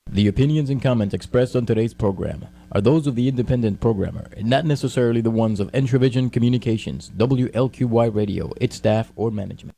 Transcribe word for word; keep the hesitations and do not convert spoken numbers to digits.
The opinions and comments expressed on today's program are those of the independent programmer and not necessarily the ones of Entravision Communications, W L Q Y Radio, its staff, or management.